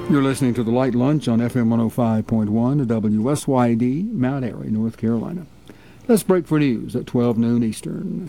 You're listening to The Light Lunch on FM 105.1 WSYD, Mount Airy, North Carolina. Let's break for news at 12 noon Eastern.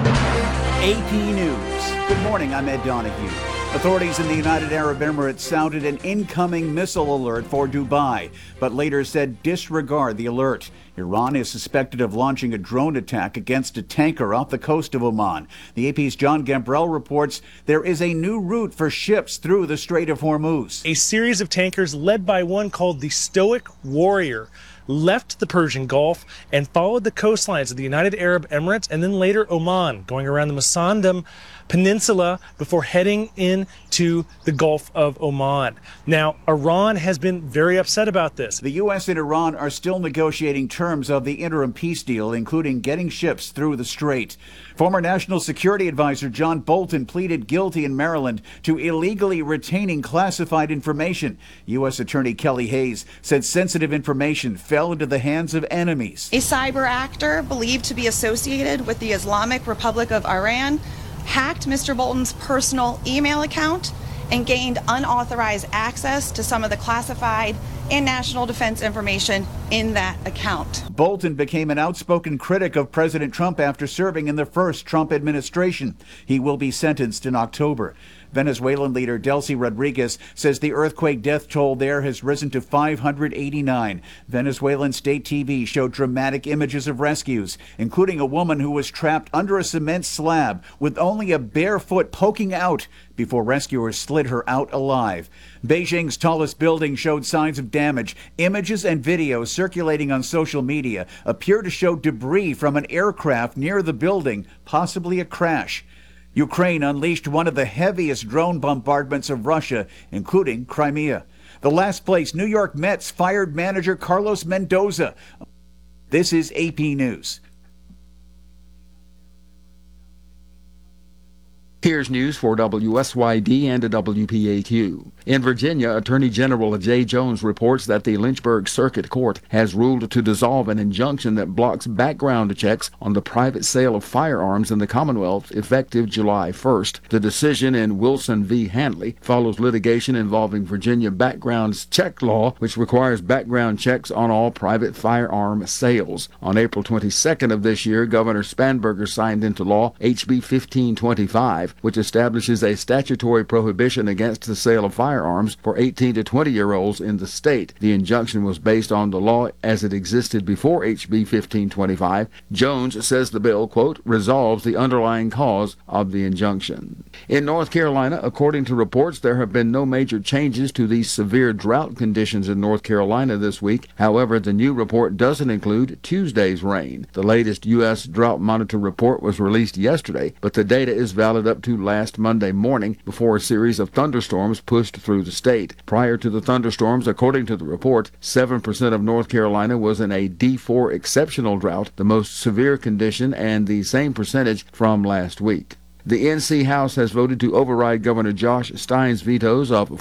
AP News. Good morning, I'm Ed Donahue. Authorities in the United Arab Emirates sounded an incoming missile alert for Dubai, but later said disregard the alert. Iran is suspected of launching a drone attack against a tanker off the coast of Oman. The AP's John Gambrell reports there is a new route for ships through the Strait of Hormuz. A series of tankers led by one called the Stoic Warrior left the Persian Gulf and followed the coastlines of the United Arab Emirates and then later Oman, going around the Masandam Peninsula before heading into the Gulf of Oman. Now, Iran has been very upset about this. The U.S. and Iran are still negotiating terms of the interim peace deal, including getting ships through the strait. Former National Security Advisor John Bolton pleaded guilty in Maryland to illegally retaining classified information. U.S. Attorney Kelly Hayes said sensitive information fell into the hands of enemies. A cyber actor believed to be associated with the Islamic Republic of Iran hacked Mr. Bolton's personal email account and gained unauthorized access to some of the classified and national defense information in that account. Bolton became an outspoken critic of President Trump after serving in the first Trump administration. He will be sentenced in October. Venezuelan leader Delcy Rodriguez says the earthquake death toll there has risen to 589. Venezuelan state TV showed dramatic images of rescues, including a woman who was trapped under a cement slab with only a bare foot poking out before rescuers slid her out alive. Beijing's tallest building showed signs of damage. Images and videos circulating on social media appear to show debris from an aircraft near the building, possibly a crash. Ukraine unleashed one of the heaviest drone bombardments of Russia, including Crimea. The last place New York Mets fired manager Carlos Mendoza. This is AP News. Here's news for WSYD and WPAQ. In Virginia, Attorney General Jay Jones reports that the Lynchburg Circuit Court has ruled to dissolve an injunction that blocks background checks on the private sale of firearms in the Commonwealth effective July 1st. The decision in Wilson v. Handley follows litigation involving Virginia background check law, which requires background checks on all private firearm sales. On April 22nd of this year, Governor Spanberger signed into law HB 1525, which establishes a statutory prohibition against the sale of firearms for 18 to 20-year-olds in the state. The injunction was based on the law as it existed before HB 1525. Jones says the bill, quote, resolves the underlying cause of the injunction. In North Carolina, according to reports, there have been no major changes to these severe drought conditions in North Carolina this week. However, the new report doesn't include Tuesday's rain. The latest U.S. Drought Monitor report was released yesterday, but the data is valid up to last Monday morning before a series of thunderstorms pushed through the state. Prior to the thunderstorms, according to the report, 7% of North Carolina was in a D4 exceptional drought, the most severe condition, and the same percentage from last week. The NC House has voted to override Governor Josh Stein's vetoes of